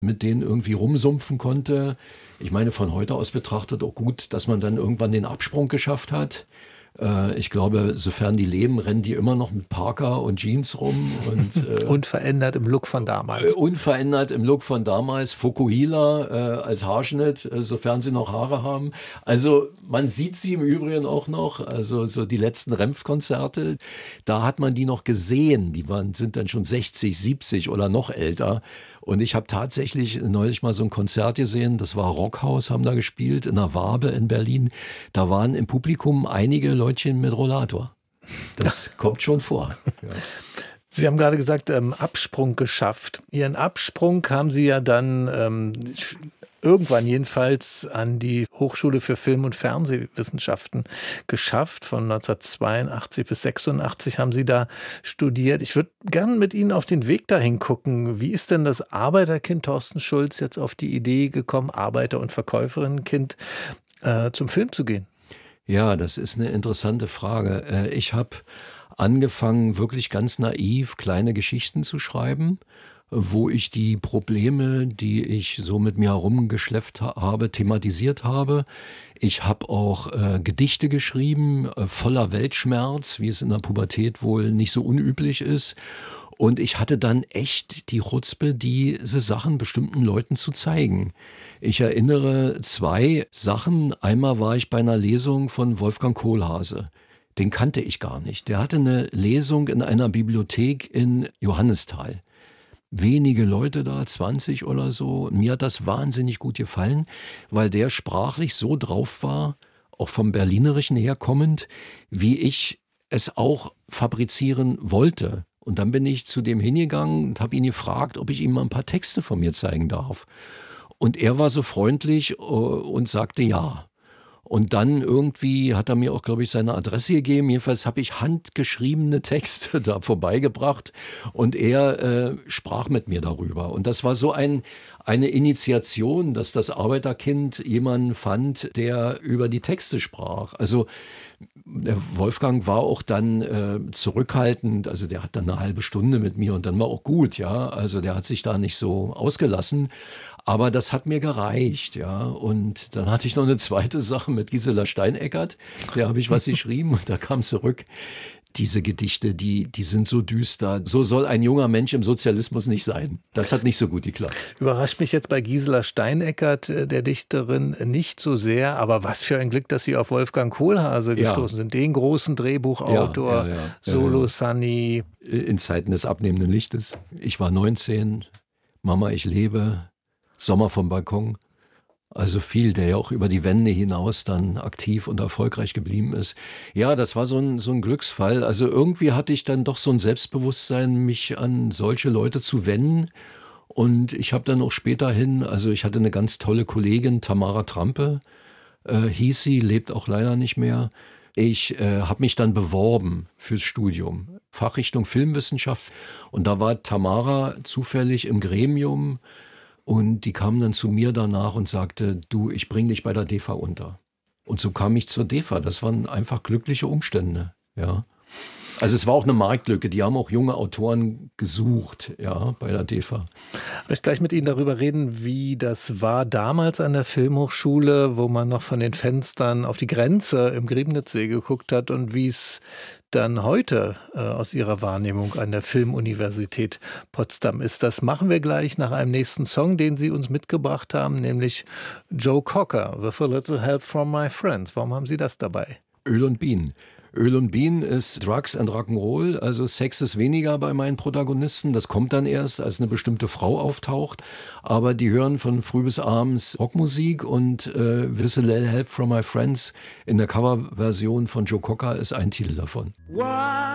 mit denen irgendwie rumsumpfen konnte. Ich meine, von heute aus betrachtet auch gut, dass man dann irgendwann den Absprung geschafft hat. Ich glaube, sofern die leben, rennen die immer noch mit Parker und Jeans rum. Und, unverändert im Look von damals. Unverändert im Look von damals. Fukuhila als Haarschnitt, sofern sie noch Haare haben. Also man sieht sie im Übrigen auch noch. Also so die letzten Renf-Konzerte, da hat man die noch gesehen. Die sind dann schon 60, 70 oder noch älter. Und ich habe tatsächlich neulich mal so ein Konzert gesehen, das war Rockhaus, haben da gespielt, in der Wabe in Berlin. Da waren im Publikum einige Leutchen mit Rollator. Das kommt schon vor. Ja. Sie haben gerade gesagt, Absprung geschafft. Ihren Absprung haben Sie ja dann irgendwann jedenfalls an die Hochschule für Film- und Fernsehwissenschaften geschafft. Von 1982 bis 86 haben Sie da studiert. Ich würde gerne mit Ihnen auf den Weg dahin gucken. Wie ist denn das Arbeiterkind Thorsten Schulz jetzt auf die Idee gekommen, Arbeiter- und Verkäuferinnenkind, zum Film zu gehen? Ja, das ist eine interessante Frage. Ich habe angefangen, wirklich ganz naiv kleine Geschichten zu schreiben, wo ich die Probleme, die ich so mit mir herumgeschleppt habe, thematisiert habe. Ich habe auch Gedichte geschrieben, voller Weltschmerz, wie es in der Pubertät wohl nicht so unüblich ist. Und ich hatte dann echt die Chutzpe, diese Sachen bestimmten Leuten zu zeigen. Ich erinnere 2 Sachen. Einmal war ich bei einer Lesung von Wolfgang Kohlhase. Den kannte ich gar nicht. Der hatte eine Lesung in einer Bibliothek in Johannisthal. Wenige Leute da, 20 oder so. Mir hat das wahnsinnig gut gefallen, weil der sprachlich so drauf war, auch vom Berlinerischen herkommend, wie ich es auch fabrizieren wollte. Und dann bin ich zu dem hingegangen und habe ihn gefragt, ob ich ihm mal ein paar Texte von mir zeigen darf. Und er war so freundlich und sagte ja. Und dann irgendwie hat er mir auch, glaube ich, seine Adresse gegeben. Jedenfalls habe ich handgeschriebene Texte da vorbeigebracht und er sprach mit mir darüber. Und das war so eine Initiation, dass das Arbeiterkind jemanden fand, der über die Texte sprach. Also der Wolfgang war auch dann zurückhaltend, also der hat dann eine halbe Stunde mit mir und dann war auch gut, ja. Also der hat sich da nicht so ausgelassen. Aber das hat mir gereicht, ja. Und dann hatte ich noch eine zweite Sache mit Gisela Steineckert. Der habe ich was geschrieben und da kam zurück. Diese Gedichte, die sind so düster. So soll ein junger Mensch im Sozialismus nicht sein. Das hat nicht so gut geklappt. Überrascht mich jetzt bei Gisela Steineckert, der Dichterin, nicht so sehr. Aber was für ein Glück, dass Sie auf Wolfgang Kohlhase gestoßen sind. Den großen Drehbuchautor, Solo Sunny. In Zeiten des abnehmenden Lichtes. Ich war 19. Mama, ich lebe. Sommer vom Balkon. Also viel, der ja auch über die Wände hinaus dann aktiv und erfolgreich geblieben ist. Ja, das war so ein Glücksfall. Also irgendwie hatte ich dann doch so ein Selbstbewusstsein, mich an solche Leute zu wenden. Und ich habe dann auch späterhin, also ich hatte eine ganz tolle Kollegin, Tamara Trampe, hieß sie, lebt auch leider nicht mehr. Ich habe mich dann beworben fürs Studium, Fachrichtung Filmwissenschaft. Und da war Tamara zufällig im Gremium. Und die kam dann zu mir danach und sagte, du, ich bringe dich bei der DEFA unter. Und so kam ich zur DEFA. Das waren einfach glückliche Umstände, ja. Also es war auch eine Marktlücke. Die haben auch junge Autoren gesucht, ja, bei der DEFA. Ich möchte gleich mit Ihnen darüber reden, wie das war damals an der Filmhochschule, wo man noch von den Fenstern auf die Grenze im Griebnitzsee geguckt hat und wie es dann heute aus Ihrer Wahrnehmung an der Filmuniversität Potsdam ist. Das machen wir gleich nach einem nächsten Song, den Sie uns mitgebracht haben, nämlich Joe Cocker, With a Little Help from My Friends. Warum haben Sie das dabei? Öl und Bienen. Öl und Bienen ist Drugs and Rock'n'Roll, also Sex ist weniger bei meinen Protagonisten. Das kommt dann erst, als eine bestimmte Frau auftaucht. Aber die hören von früh bis abends Rockmusik und With a Little Help from My Friends in der Coverversion von Joe Cocker ist ein Titel davon.